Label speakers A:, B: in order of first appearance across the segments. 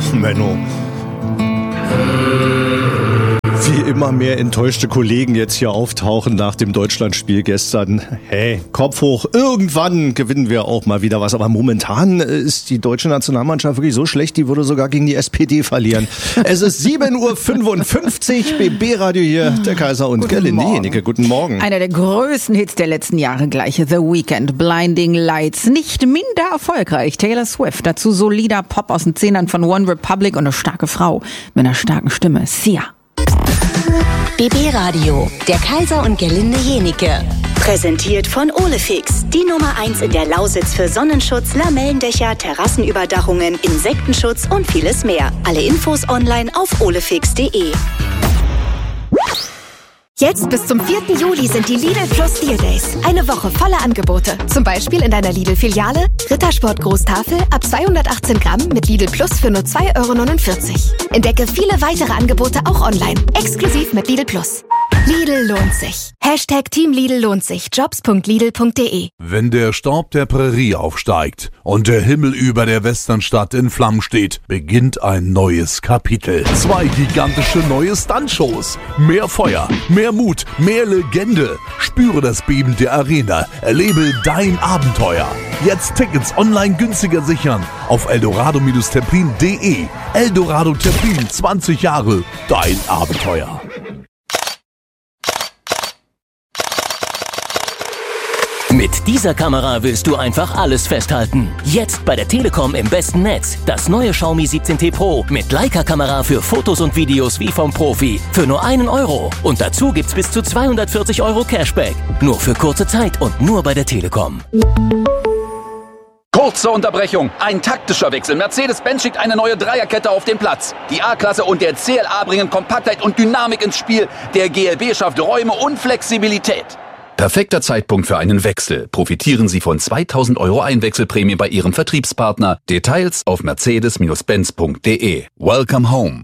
A: Menno. Wie immer mehr enttäuschte Kollegen jetzt hier auftauchen nach dem Deutschlandspiel gestern. Hey, Kopf hoch, irgendwann gewinnen wir auch mal wieder was. Aber momentan ist die deutsche Nationalmannschaft wirklich so schlecht, die würde sogar gegen die SPD verlieren. Es ist 7:55 Uhr, BB-Radio hier, der Kaiser und Gerlinde Jenike. Guten Morgen.
B: Einer der größten Hits der letzten Jahre gleich, The Weeknd, Blinding Lights. Nicht minder erfolgreich, Taylor Swift. Dazu solider Pop aus den Zehnern von One Republic und eine starke Frau mit einer starken Stimme, Sia.
C: BB Radio, der Kaiser und Gerlinde Jenike. Präsentiert von Olefix, die Nummer 1 in der Lausitz für Sonnenschutz, Lamellendächer, Terrassenüberdachungen, Insektenschutz und vieles mehr. Alle Infos online auf olefix.de.
D: Jetzt bis zum 4. Juli sind die Lidl Plus Deal Days. Eine Woche voller Angebote. Zum Beispiel in deiner Lidl-Filiale Rittersport Großtafel ab 218 Gramm mit Lidl Plus für nur 2,49 €. Entdecke viele weitere Angebote auch online. Exklusiv mit Lidl Plus. Lidl lohnt sich. Hashtag Team Lidl lohnt sich. Jobs.lidl.de.
E: Wenn der Staub der Prärie aufsteigt und der Himmel über der Westernstadt in Flammen steht, beginnt ein neues Kapitel. 2 gigantische neue Stuntshows. Mehr Feuer, mehr Mut, mehr Legende. Spüre das Beben der Arena. Erlebe dein Abenteuer. Jetzt Tickets online günstiger sichern auf eldorado-templin.de. Eldorado Templin, 20 Jahre, dein Abenteuer.
F: Mit dieser Kamera willst du einfach alles festhalten. Jetzt bei der Telekom im besten Netz. Das neue Xiaomi 17T Pro mit Leica-Kamera für Fotos und Videos wie vom Profi. Für nur 1 €. Und dazu gibt's bis zu 240 € Cashback. Nur für kurze Zeit und nur bei der Telekom.
G: Kurze Unterbrechung. Ein taktischer Wechsel. Mercedes-Benz schickt eine neue Dreierkette auf den Platz. Die A-Klasse und der CLA bringen Kompaktheit und Dynamik ins Spiel. Der GLB schafft Räume und Flexibilität. Perfekter Zeitpunkt für einen Wechsel. Profitieren Sie von 2.000 € Einwechselprämie bei Ihrem Vertriebspartner. Details auf mercedes-benz.de. Welcome home.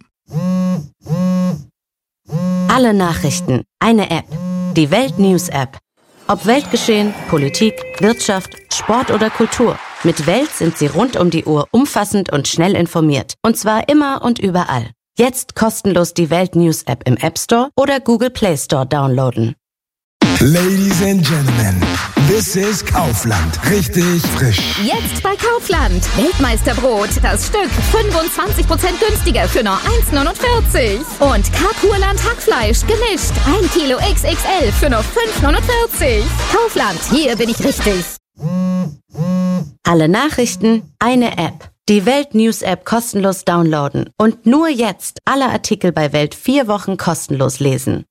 C: Alle Nachrichten, eine App. Die Welt News App. Ob Weltgeschehen, Politik, Wirtschaft, Sport oder Kultur. Mit Welt sind Sie rund um die Uhr umfassend und schnell informiert. Und zwar immer und überall. Jetzt kostenlos die Welt News App im App Store oder Google Play Store downloaden.
H: Ladies and Gentlemen, this is Kaufland. Richtig frisch.
D: Jetzt bei Kaufland. Weltmeisterbrot. Das Stück 25% günstiger für nur 1,49 €. Und Karpurland Hackfleisch gemischt. 1 Kilo XXL für nur 5,49 €. Kaufland, hier bin ich richtig.
C: Alle Nachrichten, eine App. Die Welt News App kostenlos downloaden. Und nur jetzt alle Artikel bei Welt 4 Wochen kostenlos lesen.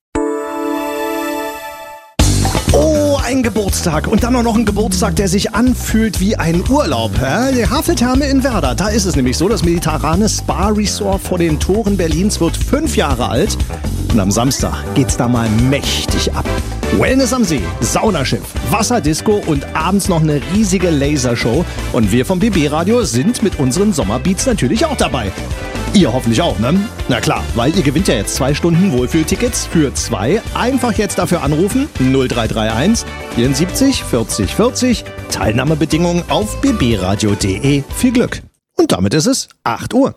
A: Ein Geburtstag und dann auch noch ein Geburtstag, der sich anfühlt wie ein Urlaub. Die Haveltherme in Werder, da ist es nämlich so, das mediterrane Spa-Resort vor den Toren Berlins wird 5 Jahre alt. Und am Samstag geht's da mal mächtig ab. Wellness am See, Saunaschiff, Wasserdisco und abends noch eine riesige Lasershow. Und wir vom BB-Radio sind mit unseren Sommerbeats natürlich auch dabei. Ihr hoffentlich auch, ne? Na klar, weil ihr gewinnt ja jetzt 2 Stunden Wohlfühltickets für 2. Einfach jetzt dafür anrufen, 0331 74 40 40. Teilnahmebedingungen auf bbradio.de. Viel Glück. Und damit ist es 8 Uhr.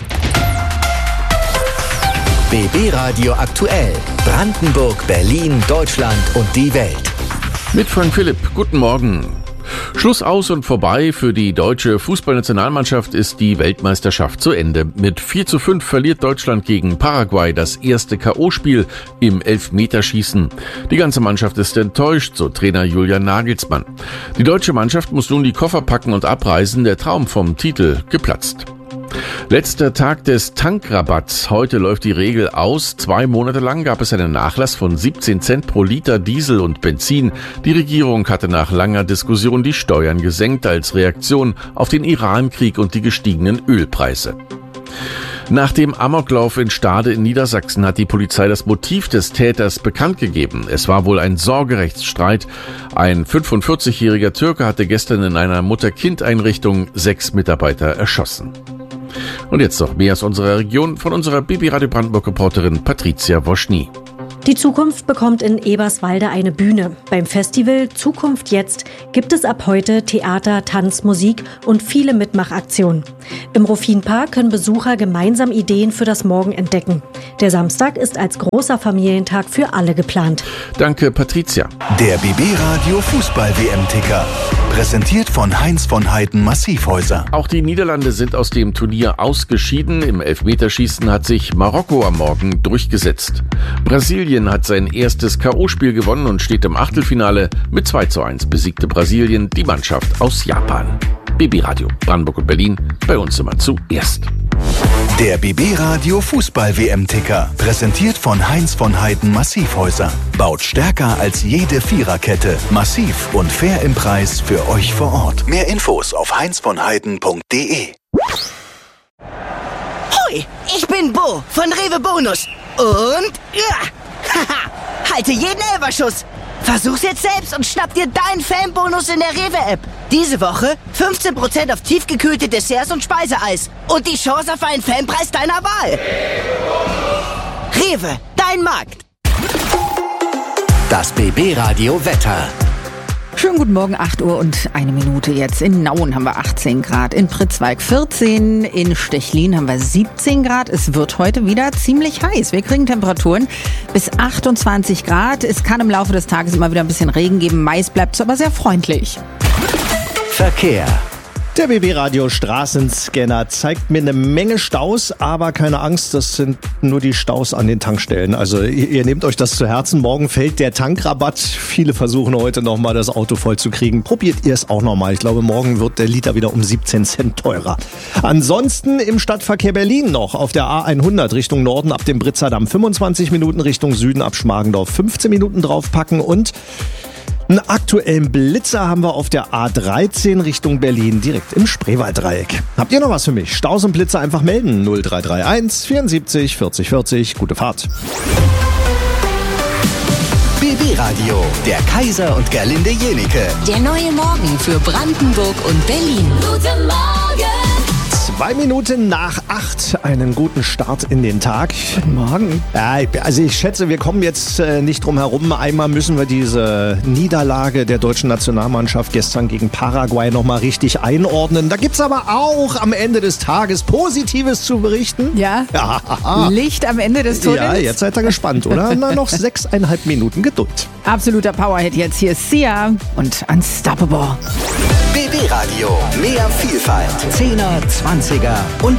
I: BB Radio aktuell. Brandenburg, Berlin, Deutschland und die Welt.
J: Mit Frank Philipp. Guten Morgen. Schluss aus und vorbei. Für die deutsche Fußballnationalmannschaft ist die Weltmeisterschaft zu Ende. Mit 4:5 verliert Deutschland gegen Paraguay das erste K.O.-Spiel im Elfmeterschießen. Die ganze Mannschaft ist enttäuscht, so Trainer Julian Nagelsmann. Die deutsche Mannschaft muss nun die Koffer packen und abreisen. Der Traum vom Titel geplatzt. Letzter Tag des Tankrabatts. Heute läuft die Regel aus. 2 Monate lang gab es einen Nachlass von 17 Cent pro Liter Diesel und Benzin. Die Regierung hatte nach langer Diskussion die Steuern gesenkt als Reaktion auf den Iran-Krieg und die gestiegenen Ölpreise. Nach dem Amoklauf in Stade in Niedersachsen hat die Polizei das Motiv des Täters bekannt gegeben. Es war wohl ein Sorgerechtsstreit. Ein 45-jähriger Türke hatte gestern in einer Mutter-Kind-Einrichtung 6 Mitarbeiter erschossen. Und jetzt noch mehr aus unserer Region von unserer BB Radio Brandenburg-Reporterin Patricia Woschny.
K: Die Zukunft bekommt in Eberswalde eine Bühne. Beim Festival Zukunft jetzt gibt es ab heute Theater, Tanz, Musik und viele Mitmachaktionen. Im Ruffinpark können Besucher gemeinsam Ideen für das Morgen entdecken. Der Samstag ist als großer Familientag für alle geplant.
J: Danke, Patricia.
I: Der BB Radio Fußball-WM-Ticker. Präsentiert von Heinz von Heiden Massivhäuser.
J: Auch die Niederlande sind aus dem Turnier ausgeschieden. Im Elfmeterschießen hat sich Marokko am Morgen durchgesetzt. Brasilien hat sein erstes K.O.-Spiel gewonnen und steht im Achtelfinale. Mit 2:1 besiegte Brasilien die Mannschaft aus Japan. BB Radio Brandenburg und Berlin, bei uns immer zuerst.
I: Der BB Radio Fußball-WM-Ticker. Präsentiert von Heinz von Heiden Massivhäuser. Baut stärker als jede Viererkette. Massiv und fair im Preis für euch vor Ort. Mehr Infos auf heinzvonheiden.de.
L: Hoi, ich bin Bo von Rewe Bonus. Und halte jeden Elferschuss. Versuch's jetzt selbst und schnapp dir deinen Fanbonus in der Rewe-App. Diese Woche 15% auf tiefgekühlte Desserts und Speiseeis. Und die Chance auf einen Fanpreis deiner Wahl. Rewe, dein Markt.
I: Das BB Radio Wetter.
B: Schönen guten Morgen, 8 Uhr und 1 Minute jetzt. In Nauen haben wir 18 Grad, in Pritzwalk 14, in Stechlin haben wir 17 Grad. Es wird heute wieder ziemlich heiß. Wir kriegen Temperaturen bis 28 Grad. Es kann im Laufe des Tages immer wieder ein bisschen Regen geben. Meist bleibt es aber sehr freundlich.
I: Verkehr.
A: Der BB-Radio Straßenscanner zeigt mir eine Menge Staus, aber keine Angst, das sind nur die Staus an den Tankstellen. Also ihr nehmt euch das zu Herzen, morgen fällt der Tankrabatt. Viele versuchen heute nochmal das Auto voll zu kriegen. Probiert ihr es auch nochmal. Ich glaube, morgen wird der Liter wieder um 17 Cent teurer. Ansonsten im Stadtverkehr Berlin noch auf der A100 Richtung Norden ab dem Britzer Damm 25 Minuten, Richtung Süden ab Schmargendorf 15 Minuten draufpacken und einen aktuellen Blitzer haben wir auf der A13 Richtung Berlin, direkt im Spreewalddreieck. Habt ihr noch was für mich? Staus und Blitzer einfach melden. 0331 74 40 40. Gute Fahrt.
I: BB Radio, der Kaiser und Gerlinde Jenike.
M: Der neue Morgen für Brandenburg und Berlin. Guten Morgen!
A: 2 Minuten nach 8. Einen guten Start in den Tag.
B: Guten Morgen.
A: Ja, also ich schätze, wir kommen jetzt nicht drum herum. Einmal müssen wir diese Niederlage der deutschen Nationalmannschaft gestern gegen Paraguay nochmal richtig einordnen. Da gibt's aber auch am Ende des Tages Positives zu berichten.
B: Ja. Licht am Ende des Tunnels.
A: Ja, jetzt seid ihr gespannt, oder? Na, noch 6,5 Minuten Geduld.
B: Absoluter Powerhit jetzt. Hier ist Sia und Unstoppable.
I: BB Radio, mehr Vielfalt. 10er, 20er und